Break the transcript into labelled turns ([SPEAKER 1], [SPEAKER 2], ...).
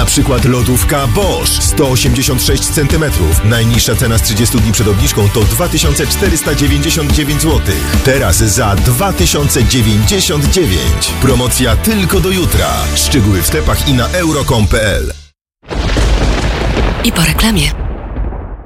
[SPEAKER 1] Na przykład lodówka Bosch 186 cm. Najniższa cena z 30 dni przed obniżką to 2499 zł. Teraz za 2099. Promocja tylko do jutra. Szczegóły w sklepach i na euro.com.pl.
[SPEAKER 2] I po reklamie.